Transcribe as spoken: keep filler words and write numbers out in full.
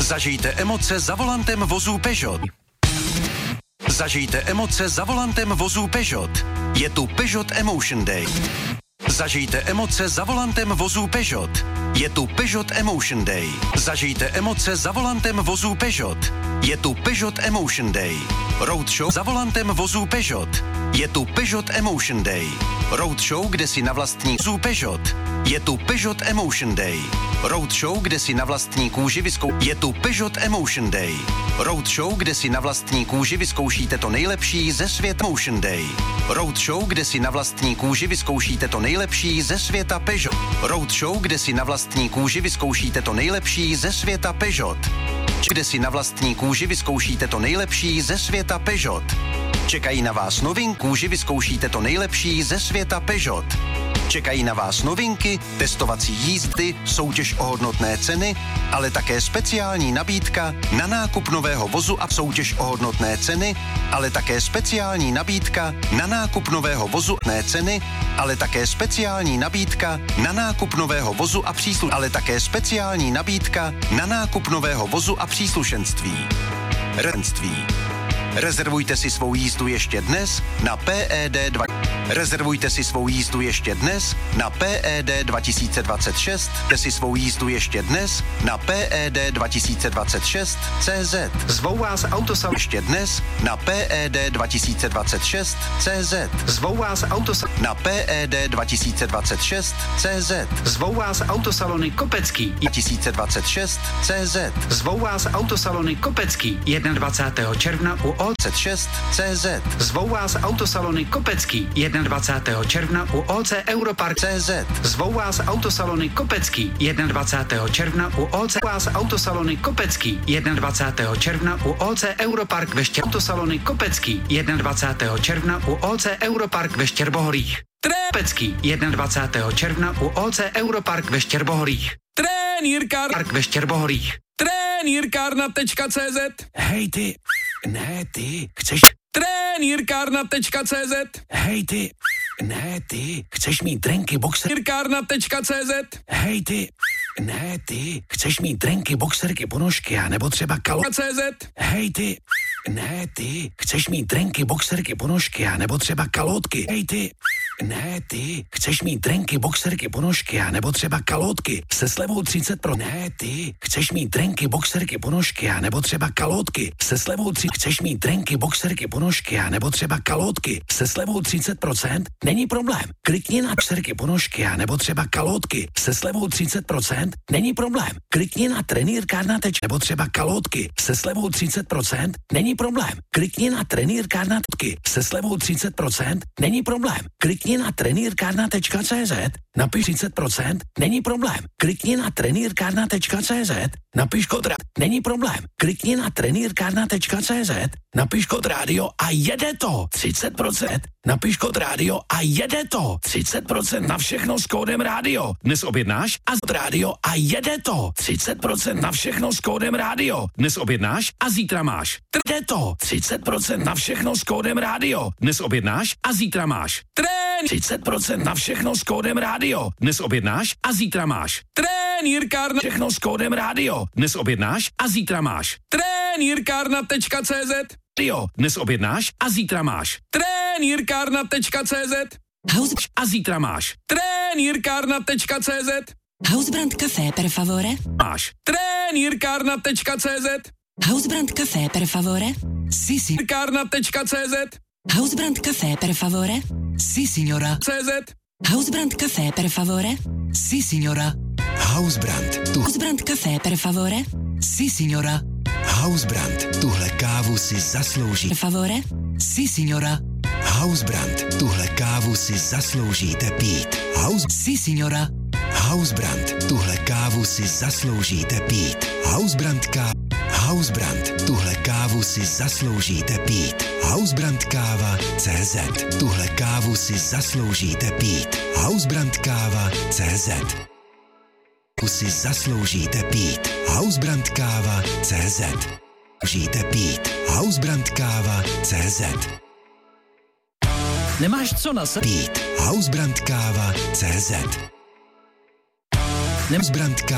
Zažijte emoce za volantem vozů Peugeot. Zažijte emoce za volantem vozů Peugeot. Je tu Peugeot Emotion Day. Zažijte emoce za volantem vozů Peugeot. Je tu Peugeot Emotion Day. Zažijte emoce za volantem vozů Peugeot. Je tu Peugeot Emotion Day. Roadshow za volantem vozů Peugeot. Je tu Peugeot Emotion Day. Roadshow, kde si na vlastní vozů Peugeot. Je tu Peugeot Emotion Day. Roadshow, kde si na vlastní kůži vyskou... Je tu Peugeot Emotion Day. Roadshow, kde si na vlastní kůži vyzkoušíte to nejlepší ze světa Emotion Day. Roadshow, kde si na vlastní kůži vyzkoušíte to nejlepší ze světa Peugeot. Roadshow, kde si na vlastní kůži vyzkoušíte to nejlepší ze světa Peugeot. Kde si na vlastní kůži vyzkoušíte to nejlepší ze světa Peugeot. Čekají na vás novinky, kůži vyzkoušíte to nejlepší ze světa Peugeot. Čekají na vás novinky, testovací jízdy, soutěž o hodnotné ceny, ale také speciální nabídka na nákup nového vozu a soutěž o hodnotné ceny, ale také speciální nabídka na nákup nového vozu a ceny, ale také speciální nabídka na nákup nového vozu a příslu, ale také speciální nabídka na nákup nového vozu a příslušenství. Renství. Rezervujte si svou jízdu ještě dnes na P E D dva. Rezervujte si svou jízdu ještě dnes na P E D dva tisíce dvacet šest. Rezervujte si svou jízdu ještě dnes na P E D dva tisíce dvacet šest tečka cé zet. Zvou vás autosalon ještě dnes na P E D dva tisíce dvacet šest tečka cé zet. Zvou vás autosalon na P E D dva tisíce dvacet šest tečka cé zet. Zvou vás autosalony Kopecký dva tisíce dvacet šest tečka cé zet. Zvou vás autosalony Kopecký dvacátého prvního června u O C šest tečka cé zet. Zvou vás autosalony Kopecký dvacátého prvního června u O C Europark tečka cé zet. Zvou vás autosalony Kopecký dvacátého prvního června u O C vás autosalony Kopecký dvacátého prvního června u O C Europark ve Štěr... Autosalony Kopecký dvacátého prvního června u O C Europark ve Štěrbohorích. Kopecký dvacátého prvního června u O C Europark ve Štěrbohorích. Trenýrkárna ve Štěrbohorích. Trenýrkárna tečka cé zet. Hej ty, ne ty, chceš... Trenýrkárna tečka cé zet. Hej ty, ne ty, chceš mít drinky, boxer... Trenýrkárna tečka cé zet. Hej ty, ne ty, chceš mít drinky, boxerky, ponožky a nebo třeba kalo... cé zet. Hej ty, ne ty, chceš mít drinky, boxerky, ponožky a nebo třeba kalotky. Hej ty, ne ty, chceš mít drinky, boxerky, ponožky a nebo třeba kalotky se slevou třicet procent. Ne ty, chceš mít drinky, boxerky, ponožky a nebo třeba kalotky se slevou tři. Chceš mít drinky, boxerky, ponožky a nebo třeba kalotky se slevou třicet procent? Není problém. Klikni na boxerky, ponožky a nebo třeba kalotky se slevou třicet procent? Není problém. Klikni na trenýrkárna tečka nebo třeba kalotky se slevou třicet procent? Není problém. Klikni na trenýrkárna se slevou třicet procent? Není problém. Klikni na trenýrkárna tečka cé zet, napiš třicet procent, není problém. Klikni na trenýrkárna tečka cé zet, napiš kód rádio, není problém. Klikni na trenýrkárna tečka cé zet, napiš kód rádio a jede to. třicet procent, napiš kód rádio a jede to. třicet procent na všechno s kódem rádio. Dnes objednáš a kód rádio a jede to. třicet procent na všechno s kódem rádio. Dnes objednáš a zítra máš. Jde to. třicet procent na všechno s kódem rádio. Dnes objednáš a zítra máš. Trén. třicet procent na všechno s kódem rádio. Dnes objednáš a zítra máš. Trenýrkárna. Všechno s kódem rádio. Dnes objednáš a zítra máš. Trenýrkárna tečka cé zet. Jo, dnes objednáš a zítra máš. Trenýrkárna tečka cé zet. House a zítra máš. Trenýrkárna tečka cé zet. Housebrand Café per favore. Máš. Trenýrkárna tečka cé zet. Housebrand Café per favore. Sí, sí. Trenýrkárna tečka cé zet. Housebrand Café per favore. Sí, signora. cé zet. Housebrand Café per favore. Sí, signora. Housebrand. Tu. Housebrand Café per favore. Sí, signora. Housebrand. Tuhle kávu si zaslouží. Per favore. Sí, signora. Housebrand. Tuhle kávu si zasloužíte pít. House. Sí, signora. Housebrand. Tuhle kávu si zasloužíte pít. Housebrand káva. Housebrand. Tuhle kávu si zasloužíte pít. Housebrand káva cé zet. Tuhle kávu si zasloužíte pít. Housebrand káva cé zet. Si zasloužíte pít. Housebrand káva cé zet. Žijte pít. Housebrand káva cé zet. Nemáš co na se... Pít. Housebrand káva cé zet. Housebrand káva